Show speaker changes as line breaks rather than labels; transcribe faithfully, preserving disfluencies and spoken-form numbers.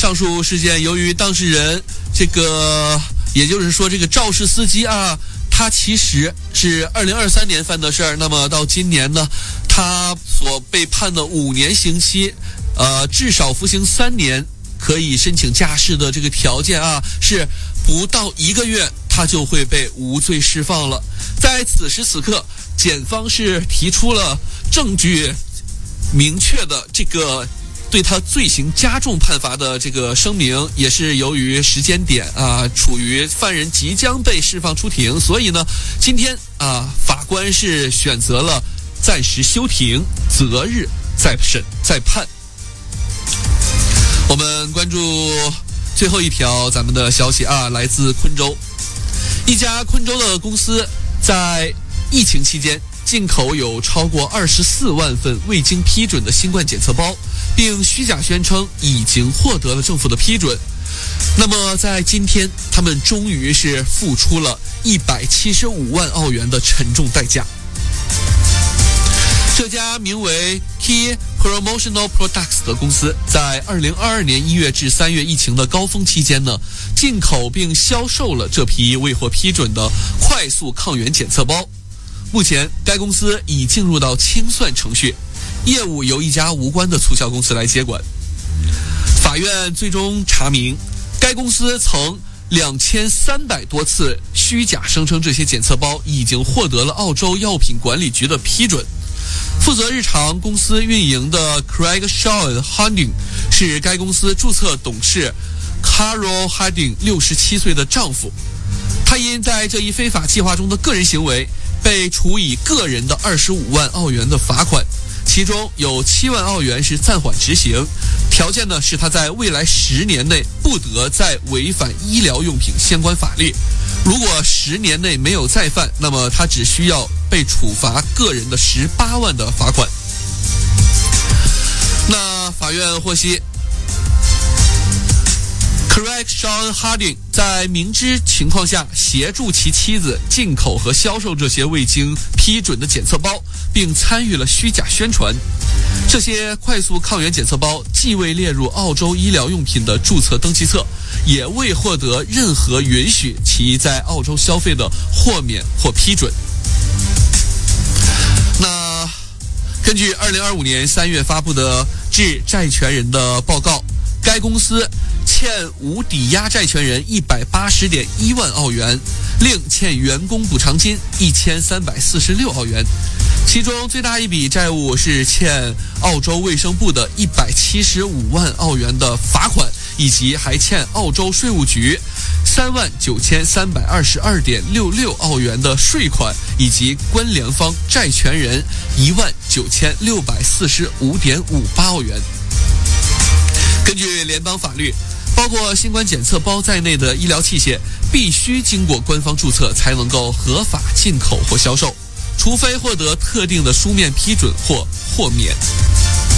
上述事件由于当事人这个，也就是说这个肇事司机啊，他其实是二零二三年犯的事儿，那么到今年呢，他所被判的五年刑期，呃，至少服刑三年，可以申请假释的这个条件啊，是不到一个月他就会被无罪释放了。在此时此刻，检方是提出了证据明确的这个对他罪行加重判罚的这个声明，也是由于时间点啊处于犯人即将被释放出庭，所以呢，今天啊法官是选择了暂时休庭，择日再审再判。我们关注最后一条咱们的消息啊，来自昆州，一家昆州的公司在疫情期间进口有超过二十四万份未经批准的新冠检测包，并虚假宣称已经获得了政府的批准。那么在今天，他们终于是付出了一百七十五万澳元的沉重代价。这家名为 Key Promotional Products 的公司在二零二二年一月至三月疫情的高峰期间呢，进口并销售了这批未获批准的快速抗原检测包。目前该公司已进入到清算程序，业务由一家无关的促销公司来接管。法院最终查明，该公司曾两千三百多次虚假声称这些检测包已经获得了澳洲药品管理局的批准。负责日常公司运营的 Craig Sean Harding 是该公司注册董事 Carol Harding 六十七岁的丈夫，他因在这一非法计划中的个人行为被处以个人的二十五万澳元的罚款，其中有七万澳元是暂缓执行，条件呢是他在未来十年内不得再违反医疗用品相关法律。如果十年内没有再犯，那么他只需要被处罚个人的十八万的罚款。那法院获悉，Craig Sean Harding 在明知情况下协助其妻子进口和销售这些未经批准的检测包，并参与了虚假宣传。这些快速抗原检测包既未列入澳洲医疗用品的注册登记册，也未获得任何允许其在澳洲消费的豁免或批准。那根据二零二五年三月发布的致债权人的报告，该公司欠无抵押债权人一百八十点一万澳元，另欠员工补偿金一千三百四十六澳元。其中最大一笔债务是欠澳洲卫生部的一百七十五万澳元的罚款，以及还欠澳洲税务局三万九千三百二十二点六六澳元的税款，以及关联方债权人一万九千六百四十五点五八澳元。根据联邦法律，包括新冠检测包在内的医疗器械必须经过官方注册才能够合法进口或销售，除非获得特定的书面批准或豁免。